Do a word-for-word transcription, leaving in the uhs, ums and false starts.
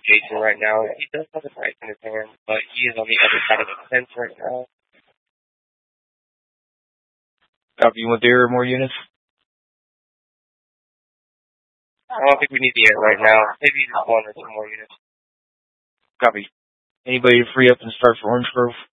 Jason right now. He does have a knife in his hand, but he is on the other side of the fence right now. Copy. You want the air more units? I don't think we need the air right now. Maybe just one or two more units. Copy. Anybody free up and start for Orange Grove?